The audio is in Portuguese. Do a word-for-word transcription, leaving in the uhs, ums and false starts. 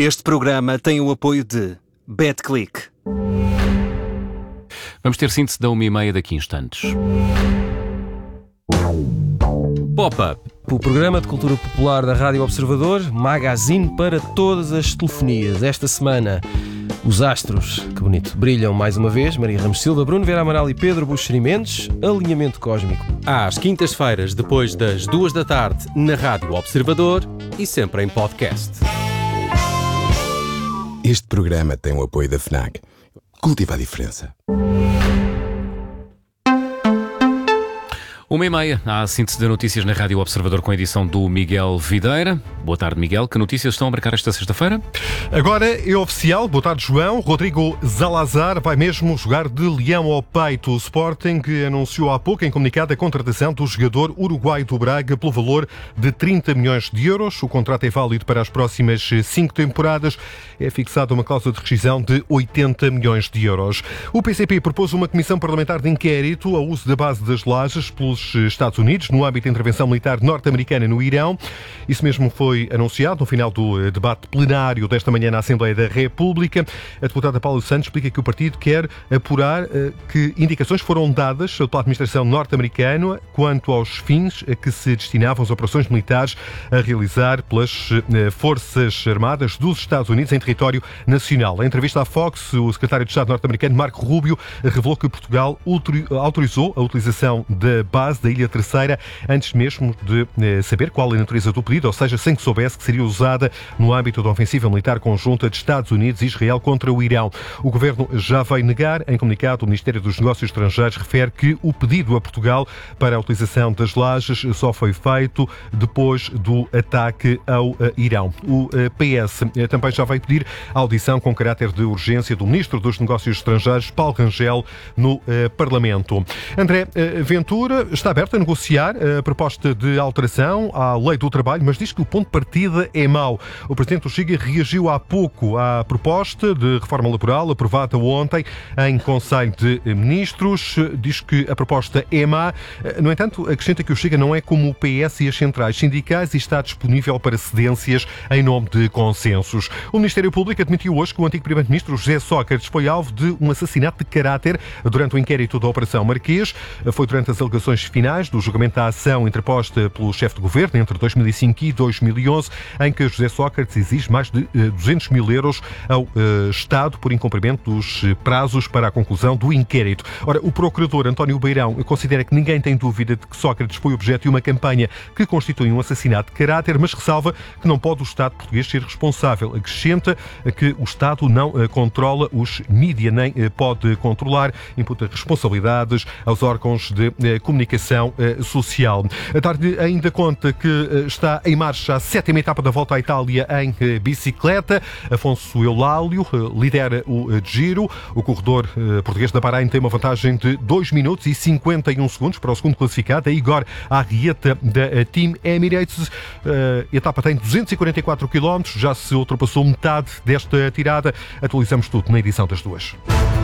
Este programa tem o apoio de BetClick. Vamos ter síntese da uma e meia daqui a instantes. Pop-up. O programa de cultura popular da Rádio Observador, magazine para todas as telefonias. Esta semana, os astros, que bonito, brilham mais uma vez. Maria Ramos Silva, Bruno Vera Amaral e Pedro Buxeri Mendes. Alinhamento cósmico. Às quintas-feiras, depois das duas da tarde, na Rádio Observador e sempre em podcast. Este programa tem o apoio da FNAC. Cultiva a diferença. Uma e meia, há a síntese de notícias na Rádio Observador com a edição do Miguel Videira. Boa tarde, Miguel. Que notícias estão a marcar esta sexta-feira? Agora é oficial. Boa tarde, João. Rodrigo Zalazar vai mesmo jogar de leão ao peito. O Sporting anunciou há pouco em comunicado a contratação do jogador uruguaio do Braga pelo valor de trinta milhões de euros. O contrato é válido para as próximas cinco temporadas. É fixada uma cláusula de rescisão de oitenta milhões de euros. O P C P propôs uma comissão parlamentar de inquérito ao uso da base das lajes pelos Estados Unidos no âmbito da intervenção militar norte-americana no Irão. Isso mesmo foi anunciado no final do debate plenário desta manhã na Assembleia da República. A deputada Paula Santos explica que o partido quer apurar que indicações foram dadas pela administração norte-americana quanto aos fins a que se destinavam as operações militares a realizar pelas Forças Armadas dos Estados Unidos em território nacional. Em entrevista à Fox, o secretário de Estado norte-americano Marco Rubio revelou que Portugal autorizou a utilização da base da Ilha Terceira antes mesmo de eh, saber qual é a natureza do pedido, ou seja, sem que soubesse que seria usada no âmbito da ofensiva militar conjunta de Estados Unidos e Israel contra o Irão. O Governo já veio negar. Em comunicado, o Ministério dos Negócios Estrangeiros refere que o pedido a Portugal para a utilização das lajes só foi feito depois do ataque ao uh, Irão. O uh, P S uh, também já veio pedir a audição com caráter de urgência do Ministro dos Negócios Estrangeiros, Paulo Rangel, no uh, Parlamento. André uh, Ventura está aberto a negociar a proposta de alteração à Lei do Trabalho, mas diz que o ponto de partida é mau. O Presidente do Chega reagiu há pouco à proposta de reforma laboral aprovada ontem em Conselho de Ministros. Diz que a proposta é má. No entanto, acrescenta que o Chega não é como o P S e as centrais sindicais e está disponível para cedências em nome de consensos. O Ministério Público admitiu hoje que o antigo Primeiro-Ministro José Sócrates foi alvo de um assassinato de caráter durante o inquérito da Operação Marquês. Foi durante as alegações finais do julgamento da ação interposta pelo chefe de governo entre dois mil e cinco e dois mil e onze, em que José Sócrates exige mais de duzentos mil euros ao uh, Estado por incumprimento dos prazos para a conclusão do inquérito. Ora, o procurador António Beirão considera que ninguém tem dúvida de que Sócrates foi objeto de uma campanha que constitui um assassinato de caráter, mas ressalva que não pode o Estado português ser responsável. Acrescenta que o Estado não uh, controla os mídia, nem uh, pode controlar, imputa responsabilidades aos órgãos de uh, comunicação uh, social. A tarde ainda conta que uh, está em marcha a sétima etapa da Volta à Itália em uh, bicicleta. Afonso Eulálio uh, lidera o uh, Giro. O corredor uh, português da Bahrein tem uma vantagem de dois minutos e cinquenta e um segundos para o segundo classificado, é Igor Arrieta da uh, Team Emirates. Uh, a etapa tem duzentos e quarenta e quatro quilómetros, já se ultrapassou metade desta tirada. Atualizamos tudo na edição das duas.